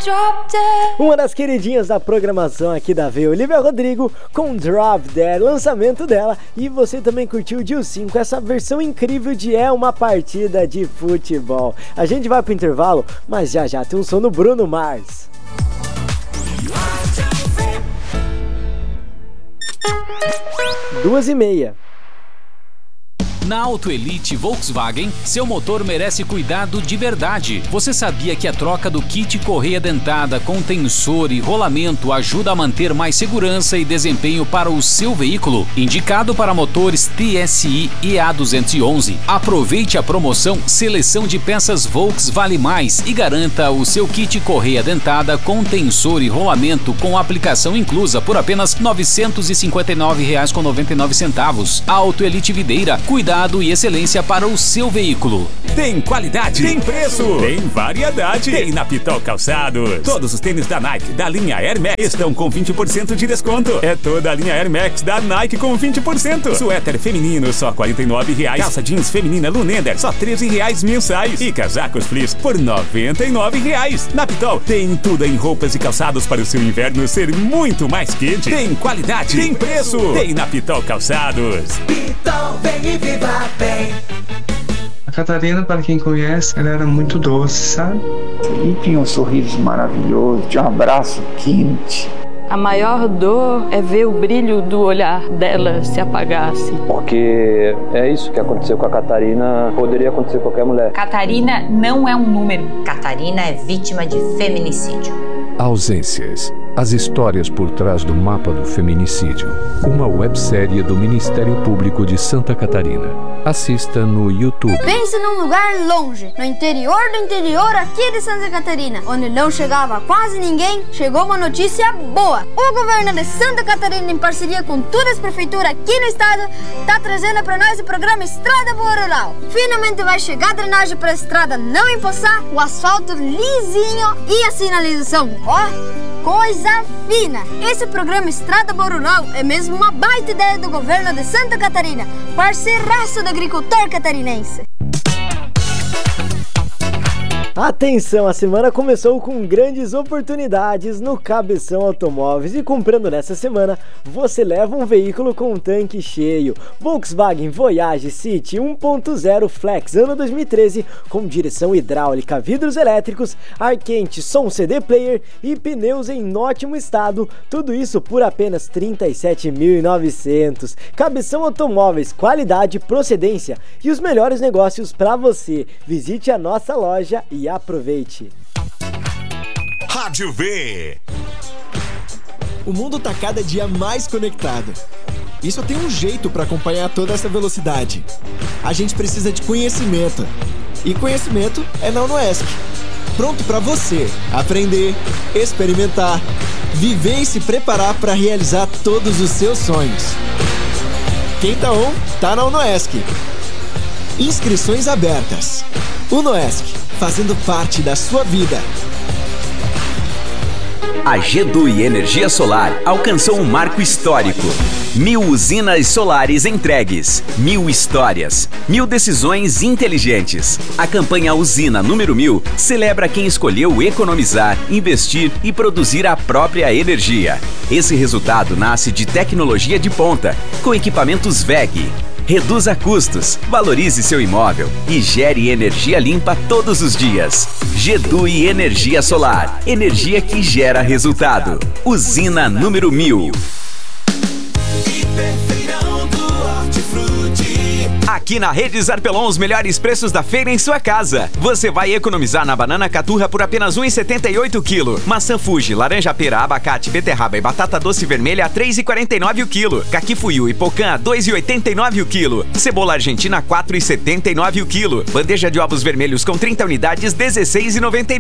Uma das queridinhas da programação aqui da V, Olivia Rodrigo, com Drop Dead, lançamento dela. E você também curtiu o Dilcinho com essa versão incrível de É Uma Partida de Futebol. A gente vai pro intervalo, mas já já tem um som do Bruno Mars. 2h30. Na Auto Elite Volkswagen, seu motor merece cuidado de verdade. Você sabia que a troca do kit correia dentada com tensor e rolamento ajuda a manter mais segurança e desempenho para o seu veículo? Indicado para motores TSI e A211. Aproveite a promoção Seleção de Peças Volks Vale Mais e garanta o seu kit correia dentada com tensor e rolamento com aplicação inclusa por apenas R$ 959,99. Auto Elite Videira, cuidado e excelência para o seu veículo. Tem qualidade, tem preço, tem variedade. Tem na Pitol Calçados. Todos os tênis da Nike da linha Air Max estão com 20% de desconto. É toda a linha Air Max da Nike com 20%. Suéter feminino só R$ 49,00. Calça jeans feminina Lunender só R$ 13,00 mensais. E casacos fleece por R$ 99,00. Na Pitol tem tudo em roupas e calçados para o seu inverno ser muito mais quente. Tem qualidade, tem preço, tem na Pitol Calçados. Pitol, vem e viva bem. A Catarina, para quem conhece, ela era muito doce, sabe? E tinha um sorriso maravilhoso, tinha um abraço quente. A maior dor é ver o brilho do olhar dela se apagasse. Porque é isso que aconteceu com a Catarina, poderia acontecer com qualquer mulher. Catarina não é um número. Catarina é vítima de feminicídio. Ausências. As histórias por trás do mapa do feminicídio. Uma websérie do Ministério Público de Santa Catarina. Assista no YouTube. Pense num lugar longe, no interior do interior aqui de Santa Catarina, onde não chegava quase ninguém, chegou uma notícia boa. O governo de Santa Catarina, em parceria com todas as prefeituras aqui no estado, está trazendo para nós o programa Estrada Boa Rural. Finalmente vai chegar a drenagem para a estrada não empoçar, o asfalto lisinho e a sinalização. Ó, coisa fina! Esse programa Estrada Boa Rural é mesmo uma baita ideia do governo de Santa Catarina, parceiraço do agricultor catarinense. Atenção, a semana começou com grandes oportunidades no Cabeção Automóveis e comprando nessa semana, você leva um veículo com um tanque cheio. Volkswagen Voyage City 1.0 Flex, ano 2013, com direção hidráulica, vidros elétricos, ar quente, som CD player e pneus em ótimo estado. Tudo isso por apenas R$ 37.900. Cabeção Automóveis, qualidade, procedência e os melhores negócios para você. Visite a nossa loja e aproveite. Rádio V. O mundo tá cada dia mais conectado. E só tem um jeito para acompanhar toda essa velocidade. A gente precisa de conhecimento. E conhecimento é na UnoESC. Pronto para você aprender, experimentar, viver e se preparar para realizar todos os seus sonhos. Quem tá on, tá na UnoESC. Inscrições abertas. UnoESC, fazendo parte da sua vida. A GEDUI Energia Solar alcançou um marco histórico. 1000 usinas solares entregues, 1000 histórias, 1000 decisões inteligentes. A campanha Usina número 1000 celebra quem escolheu economizar, investir e produzir a própria energia. Esse resultado nasce de tecnologia de ponta, com equipamentos WEG. Reduza custos, valorize seu imóvel e gere energia limpa todos os dias. GEDUI Energia Solar, energia que gera resultado. Usina número 1000. Aqui na Rede Zarpelon, os melhores preços da feira em sua casa. Você vai economizar na banana caturra por apenas R$ 1,78 o quilo. Maçã Fuji, laranja pera, abacate, beterraba e batata doce vermelha a R$ 3,49 o quilo. Caqui fuiu e pocã a R$ 2,89 o quilo. Cebola argentina a R$ 4,79 o quilo. Bandeja de ovos vermelhos com 30 unidades, R$ 16,99.